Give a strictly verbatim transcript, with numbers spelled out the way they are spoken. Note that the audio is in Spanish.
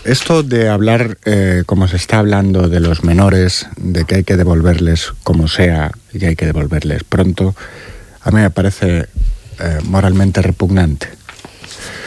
esto de hablar eh, como se está hablando de los menores, de que hay que devolverles como sea y que hay que devolverles pronto, a mí me parece eh, moralmente repugnante.